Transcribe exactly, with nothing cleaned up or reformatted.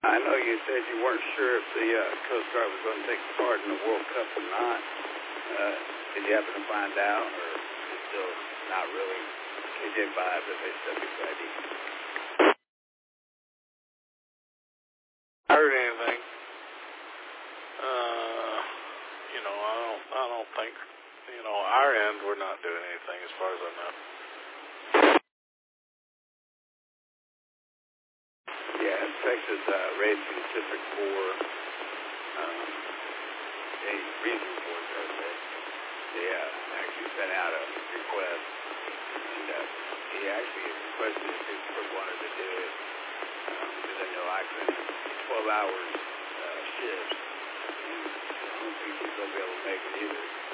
I know you said you weren't sure if the uh, Coast Guard was going to take part in the World Cup or not. Uh, did you happen to find out, or is it still not really? They did buy it, but they still be ready. Heard anything? Uh, you know, I don't. I don't think. You know, our end, we're not doing anything as far as I know. Yeah, Texas uh, Racing Pacific Four. Um, the reason for it was that they uh, actually sent out a request, and uh, he actually requested if Pittsburgh wanted to do it, um, because I know I couldn't twelve hours uh, shifts, and I don't think he's going to be able to make it either.